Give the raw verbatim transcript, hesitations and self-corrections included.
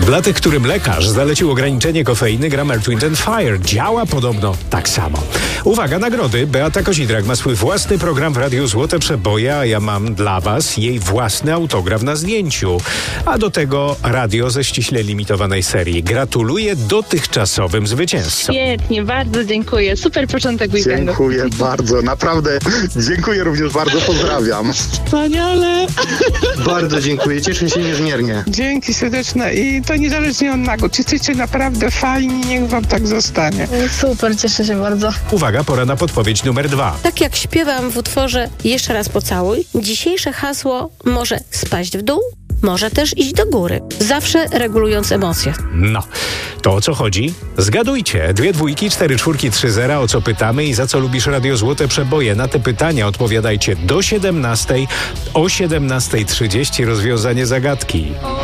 Dla tych, którym lekarz zalecił ograniczenie kofeiny, gra Earth, Wind and Fire. Działa podobno tak samo. Uwaga, nagrody. Beata Kozidrak ma swój własny program w Radiu Złote Przeboje, a ja mam dla was jej własny autograf na zdjęciu. A do tego radio ze ściśle limitowanej serii. Gratuluję dotychczasowym zwycięzcom. Świetnie, bardzo dziękuję. Super początek weekendu. Dziękuję bardzo, naprawdę. Dziękuję również bardzo, pozdrawiam. Wspaniale. Bardzo dziękuję, cieszę się niezmiernie. Dzięki serdeczne i to niezależnie od nagród. Jesteście naprawdę fajni, niech wam tak zostanie. Super, cieszę się bardzo. Uwaga, pora na podpowiedź numer dwa. Tak jak śpiewam w utworze Jeszcze raz pocałuj, dzisiejsze hasło może spaść w dół, może też iść do góry, zawsze regulując emocje. No, to o co chodzi? Zgadujcie. Dwie dwójki, cztery czwórki, trzy zera. O co pytamy i za co lubisz Radio Złote Przeboje? Na te pytania odpowiadajcie do siedemnastej, o siedemnastej trzydzieści rozwiązanie zagadki.